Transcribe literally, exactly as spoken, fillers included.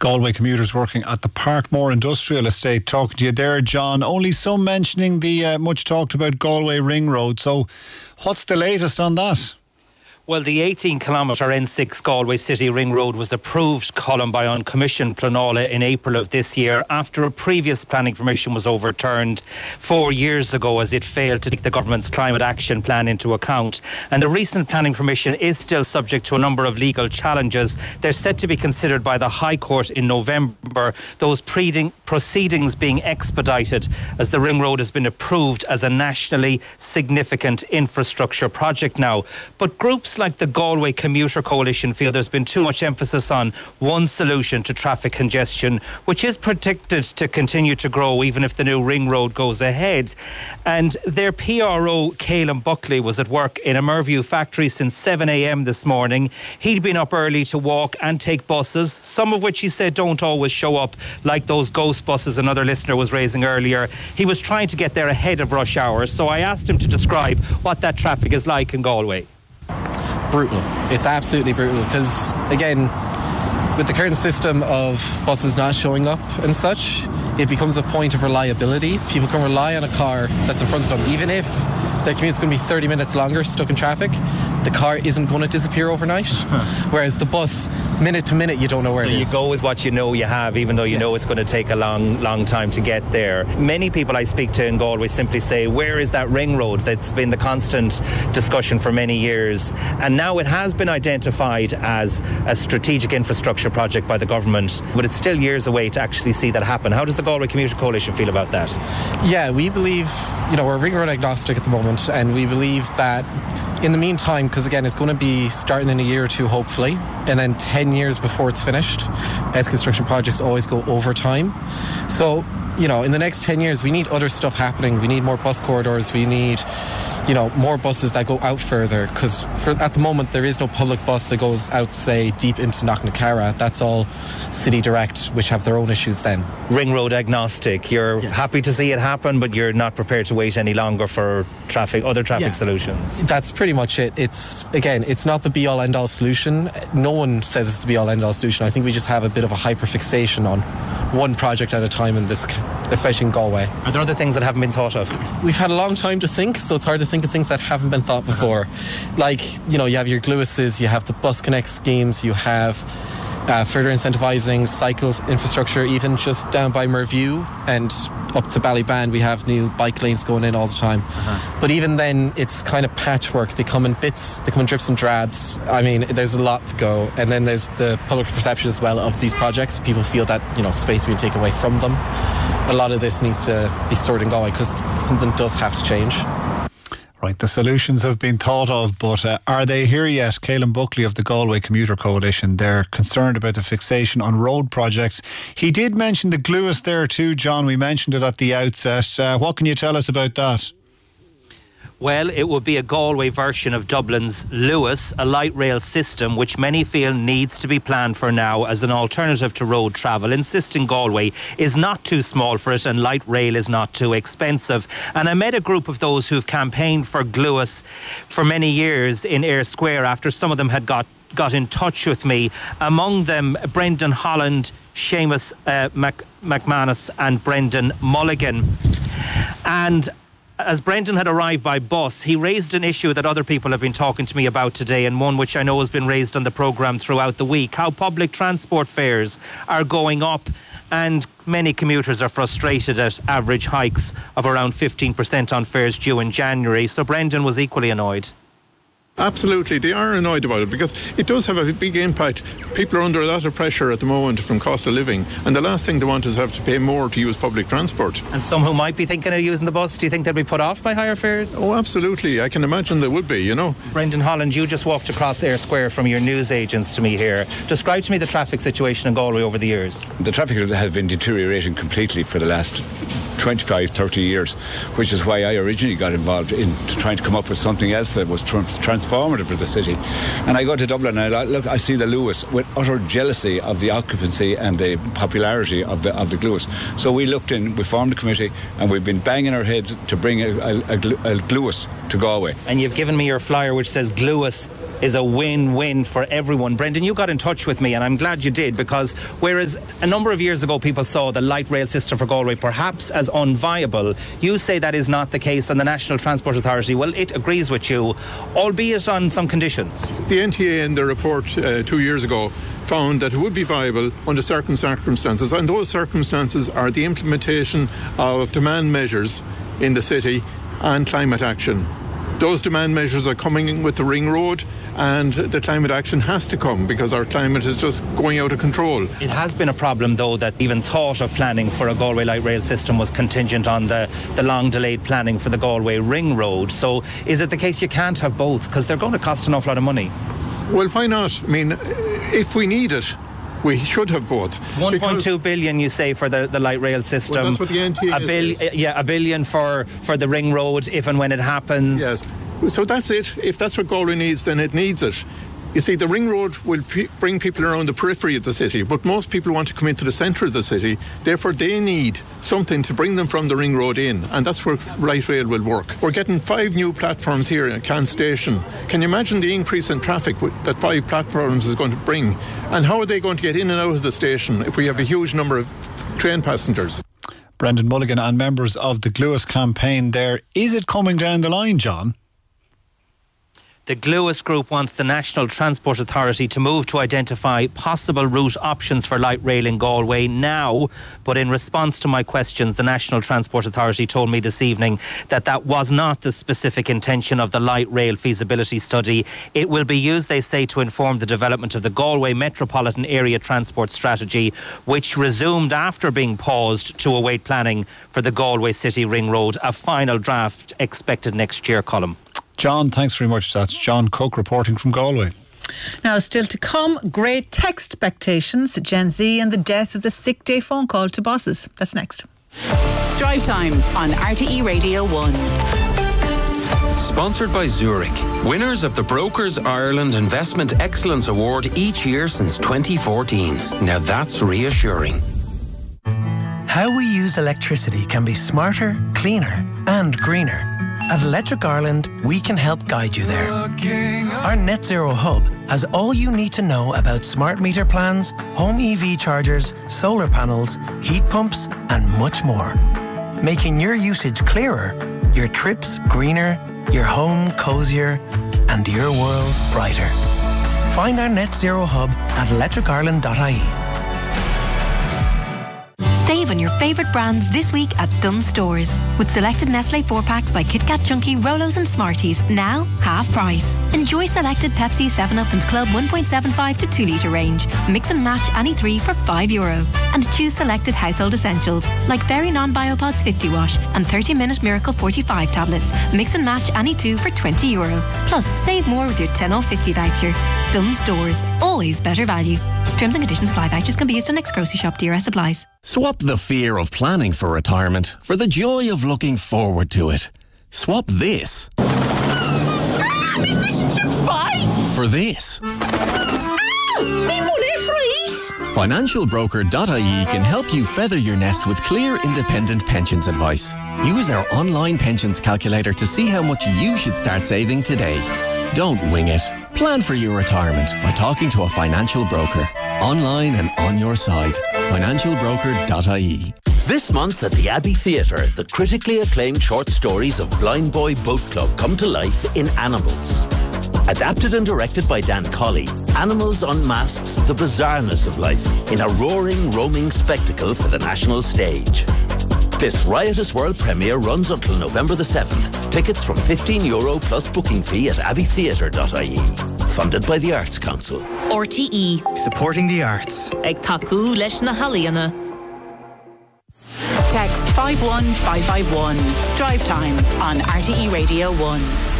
Galway commuters working at the Parkmore Industrial Estate. Talking to you there, John. Only some mentioning the uh, much talked about Galway Ring Road. So what's the latest on that? Well, the eighteen kilometre N six Galway City Ring Road was approved, Colin, by An Commission Pleanála in April of this year after a previous planning permission was overturned four years ago as it failed to take the government's climate action plan into account. And the recent planning permission is still subject to a number of legal challenges. They're set to be considered by the High Court in November, those proceedings being expedited as the Ring Road has been approved as a nationally significant infrastructure project now. But groups like the Galway Commuter Coalition feel there's been too much emphasis on one solution to traffic congestion, which is predicted to continue to grow even if the new ring road goes ahead. And their P R O, Caelan Buckley, was at work in a Merview factory since seven a.m. this morning. He'd been up early to walk and take buses, some of which he said don't always show up, like those ghost buses another listener was raising earlier. He was trying to get there ahead of rush hours, so I asked him to describe what that traffic is like in Galway. Brutal. It's absolutely brutal because, again, with the current system of buses not showing up and such, it becomes a point of reliability. People can rely on a car that's in front of them. Even if their commute's going to be thirty minutes longer stuck in traffic, the car isn't going to disappear overnight. Huh. Whereas the bus, minute to minute, you don't know where so it is. So you go with what you know you have, even though you yes. know it's going to take a long, long time to get there. Many people I speak to in Galway simply say, where is that ring road that's been the constant discussion for many years? And now it has been identified as a strategic infrastructure project by the government, but it's still years away to actually see that happen. How does the Galway Commuter Coalition feel about that? Yeah, we believe, you know, we're ring road agnostic at the moment, and we believe that in the meantime, because again, it's going to be starting in a year or two, hopefully, and then ten years before it's finished, as construction projects always go over time. So, you know, in the next ten years, we need other stuff happening. We need more bus corridors. We need, you know, more buses that go out further, because at the moment, there is no public bus that goes out, say, deep into Knocknacarra. That's all City Direct, which have their own issues then. Ring road agnostic. You're yes. happy to see it happen, but you're not prepared to wait any longer for traffic, other traffic yeah. solutions. That's pretty much it. It's, again, it's not the be-all, end-all solution. No one says it's the be-all, end-all solution. I think we just have a bit of a hyperfixation on one project at a time in this, especially in Galway. Are there other things that haven't been thought of? We've had a long time to think, so it's hard to think of things that haven't been thought before. Like, you know, you have your Gluises, you have the Bus Connect schemes, you have uh, further incentivising cycles infrastructure, even just down by Merview and up to Ballyban, we have new bike lanes going in all the time. Uh-huh. But even then, it's kind of patchwork. They come in bits, they come in drips and drabs. I mean, there's a lot to go. And then there's the public perception as well of these projects. People feel that, you know, space being taken away from them. A lot of this needs to be sorted in Galway because something does have to change. Right, the solutions have been thought of, but uh, are they here yet? Caelan Buckley of the Galway Commuter Coalition, they're concerned about the fixation on road projects. He did mention the Gluis there too, John. We mentioned it at the outset. Uh, what can you tell us about that? Well, it would be a Galway version of Dublin's Luas, a light rail system which many feel needs to be planned for now as an alternative to road travel, insisting Galway is not too small for it and light rail is not too expensive. And I met a group of those who've campaigned for Gluis for many years in Eyre Square after some of them had got got in touch with me. Among them, Brendan Holland, Seamus uh, Mac- McManus and Brendan Mulligan. And as Brendan had arrived by bus, he raised an issue that other people have been talking to me about today, and one which I know has been raised on the programme throughout the week, how public transport fares are going up, and many commuters are frustrated at average hikes of around fifteen percent on fares due in January. So Brendan was equally annoyed. Absolutely, they are annoyed about it because it does have a big impact. People are under a lot of pressure at the moment from cost of living, and the last thing they want is have to pay more to use public transport. And some who might be thinking of using the bus, do you think they'll be put off by higher fares? Oh, absolutely. I can imagine they would be, you know. Brendan Holland, you just walked across Eyre Square from your newsagents to me here. Describe to me the traffic situation in Galway over the years. The traffic has been deteriorating completely for the last twenty-five, thirty years, which is why I originally got involved in trying to come up with something else that was trans- transformative for the city. And I go to Dublin and I look, I see the Luas with utter jealousy of the occupancy and the popularity of the of the Luas. So we looked in, we formed a committee, and we've been banging our heads to bring a, a, a, a Luas to Galway. And you've given me your flyer which says Gluis is a win-win for everyone. Brendan, you got in touch with me, and I'm glad you did, because whereas a number of years ago people saw the light rail system for Galway perhaps as unviable, you say that is not the case, and the National Transport Authority, well, it agrees with you, albeit on some conditions. The N T A in their report uh, two years ago found that it would be viable under certain circumstances, and those circumstances are the implementation of demand measures in the city and climate action. Those demand measures are coming in with the ring road, and the climate action has to come because our climate is just going out of control. It has been a problem, though, that even thought of planning for a Galway light rail system was contingent on the, the long delayed planning for the Galway ring road. So is it the case you can't have both, because they're going to cost an awful lot of money? Well, why not? I mean, if we need it, we should have both. one point two billion, you say, for the, the light rail system. Well, that's what the N T A a bil- is. Yeah, a billion for, for the ring road if and when it happens. Yes. So that's it. If that's what Galway needs, then it needs it. You see, the ring road will p- bring people around the periphery of the city, but most people want to come into the centre of the city. Therefore, they need something to bring them from the ring road in, and that's where light rail will work. We're getting five new platforms here at Can Station. Can you imagine the increase in traffic that five platforms is going to bring? And how are they going to get in and out of the station if we have a huge number of train passengers? Brendan Mulligan and members of the Gluas campaign there. Is it coming down the line, John? The Gluas Group wants the National Transport Authority to move to identify possible route options for light rail in Galway now. But in response to my questions, the National Transport Authority told me this evening that that was not the specific intention of the light rail feasibility study. It will be used, they say, to inform the development of the Galway Metropolitan Area Transport Strategy, which resumed after being paused to await planning for the Galway City Ring Road. A final draft expected next year, Colm. John, thanks very much. That's John Cook reporting from Galway. Now, still to come, great tech expectations, Gen Z and the death of the sick day phone call to bosses. That's next. Drive Time on R T E Radio one. Sponsored by Zurich, winners of the Brokers Ireland Investment Excellence Award each year since twenty fourteen. Now that's reassuring. How we use electricity can be smarter, cleaner and greener. At Electric Ireland, we can help guide you there. Our Net Zero Hub has all you need to know about smart meter plans, home E V chargers, solar panels, heat pumps and much more. Making your usage clearer, your trips greener, your home cosier and your world brighter. Find our Net Zero Hub at electric ireland dot I E. Save on your favourite brands this week at Dunnes Stores. With selected Nestle four packs like Kit Kat Chunky, Rolos and Smarties, now half price. Enjoy selected Pepsi, seven up and Club one point seven five to two litre range. Mix and match any three for five euro. And choose selected household essentials like Very Non-Biopods fifty wash and thirty minute Miracle forty-five tablets. Mix and match any two for twenty euro. Plus, save more with your ten off fifty voucher. Dunnes Stores, always better value. Terms and conditions apply. Vouchers can be used on next grocery shop. D R S supplies. Swap the fear of planning for retirement for the joy of looking forward to it. Swap this. Ah, me fish and chips pie! For this. Ah, me money freeze! financial broker dot I E can help you feather your nest with clear, independent pensions advice. Use our online pensions calculator to see how much you should start saving today. Don't wing it. Plan for your retirement by talking to a financial broker. Online and on your side. financial broker dot I E. This month at the Abbey Theatre, the critically acclaimed short stories of Blind Boy Boat Club come to life in Animals. Adapted and directed by Dan Colley, Animals unmasks the bizarreness of life in a roaring, roaming spectacle for the national stage. This riotous world premiere runs until November the seventh. Tickets from fifteen euro plus booking fee at abbey theatre dot I E. Funded by the Arts Council. R T E. Supporting the arts. Ag taku leis na haliana. Text five one five five one. Drive Time on R T E Radio one.